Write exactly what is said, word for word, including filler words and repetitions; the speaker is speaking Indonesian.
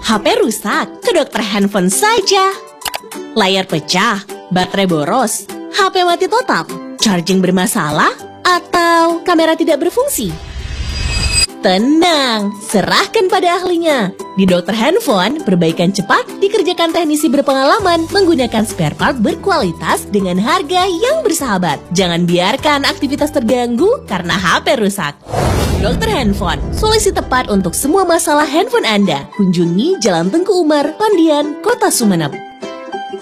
H P rusak, ke dokter handphone saja. Layar pecah, baterai boros, H P mati total, charging bermasalah, atau kamera tidak berfungsi? Tenang, serahkan pada ahlinya. Di dokter handphone, perbaikan cepat dikerjakan teknisi berpengalaman menggunakan spare part berkualitas dengan harga yang bersahabat. Jangan biarkan aktivitas terganggu karena H P rusak. Dokter Handphone, solusi tepat untuk semua masalah handphone Anda. Kunjungi Jalan Tengku Umar, Pandian, Kota Sumeneb.